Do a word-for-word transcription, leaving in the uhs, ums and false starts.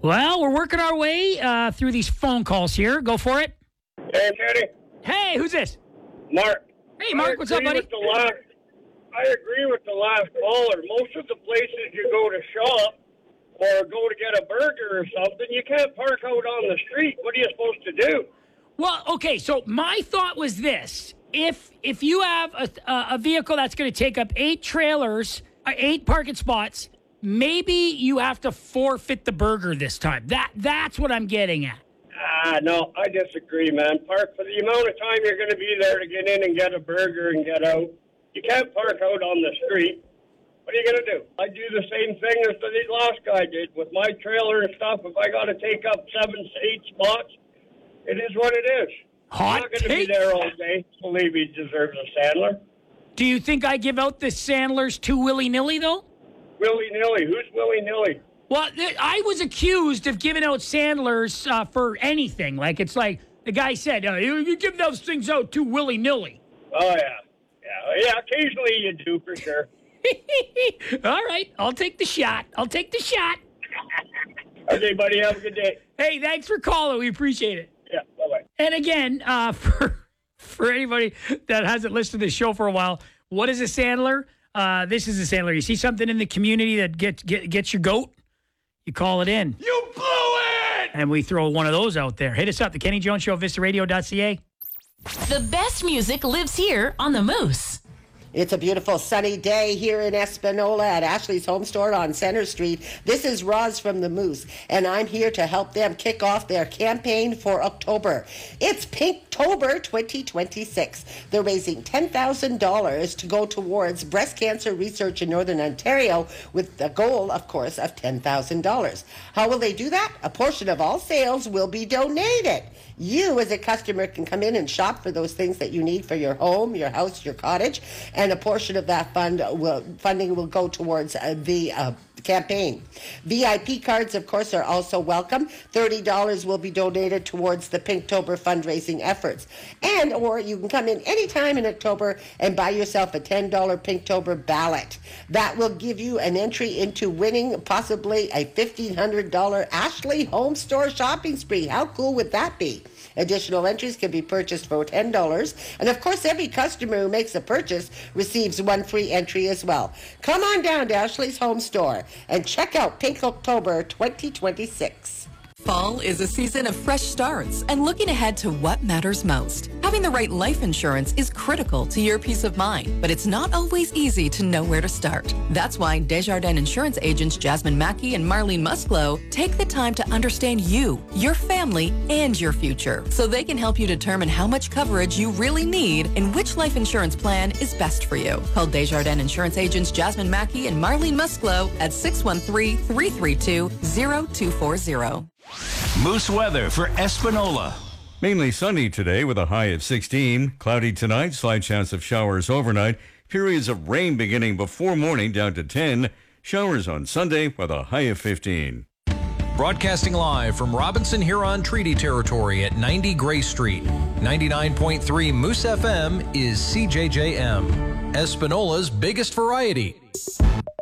Well, we're working our way uh, through these phone calls here. Go for it. Hey, Teddy. Hey, who's this? Mark. Hey, Mark. What's up, buddy? With the last, I agree with the last caller. Most of the places you go to shop or go to get a burger or something, you can't park out on the street. What are you supposed to do? Well, okay, so my thought was this. If if you have a, a vehicle that's going to take up eight trailers, uh, eight parking spots, maybe you have to forfeit the burger this time. That That's what I'm getting at. Ah, no, I disagree, man. Park for the amount of time you're going to be there to get in and get a burger and get out. You can't park out on the street. What are you going to do? I do the same thing as the last guy did with my trailer and stuff. If I got to take up seven, eight spots, it is what it is. Hot I'm not going to be there all day. Believe he deserves a Sandler. Do you think I give out the Sandlers too willy-nilly, though? Willy-nilly? Who's willy-nilly? Well, th- I was accused of giving out Sandlers uh, for anything. Like, it's like the guy said, uh, you, you give those things out too willy-nilly. Oh, yeah. Yeah, yeah. Occasionally you do, for sure. All right. I'll take the shot. I'll take the shot. Okay, buddy. Have a good day. Hey, thanks for calling. We appreciate it. Yeah, bye-bye. And again, uh, for for anybody that hasn't listened to the show for a while, what is a Sandler? Uh, this is a Sandler. You see something in the community that gets get, gets your goat, you call it in. You blew it! And we throw one of those out there. Hit us up, the Kenny Jones Show, vista radio dot c a. The best music lives here on the Moose. It's a beautiful sunny day here in Espanola at Ashley's Home Store on Center Street. This is Roz from the Moose, and I'm here to help them kick off their campaign for October. It's Pinktober twenty twenty-six. They're raising ten thousand dollars to go towards breast cancer research in Northern Ontario with the goal, of course, of ten thousand dollars. How will they do that? A portion of all sales will be donated. You, as a customer, can come in and shop for those things that you need for your home, your house, your cottage, and a portion of that fund will funding will go towards uh, the uh, campaign. V I P cards, of course, are also welcome. thirty dollars will be donated towards the Pinktober fundraising efforts. And, or you can come in anytime in October and buy yourself a ten dollars Pinktober ballot. That will give you an entry into winning possibly a fifteen hundred dollars Ashley Home Store shopping spree. How cool would that be? Additional entries can be purchased for ten dollars. And of course, every customer who makes a purchase receives one free entry as well. Come on down to Ashley's Home Store and check out Pinktober twenty twenty-six. Fall is a season of fresh starts and looking ahead to what matters most. Having the right life insurance is critical to your peace of mind, but it's not always easy to know where to start. That's why Desjardins Insurance agents Jasmine Mackey and Marlene Musclo take the time to understand you, your family, and your future, so they can help you determine how much coverage you really need and which life insurance plan is best for you. Call Desjardins Insurance agents Jasmine Mackey and Marlene Musclo at six one three, three three two, zero two four zero. Moose weather for Espanola. Mainly sunny today with a high of sixteen. Cloudy tonight, slight chance of showers overnight. Periods of rain beginning before morning down to ten. Showers on Sunday with a high of fifteen. Broadcasting live from Robinson Huron Treaty Territory at ninety Gray Street. ninety-nine point three Moose F M is C J J M, Espanola's biggest variety.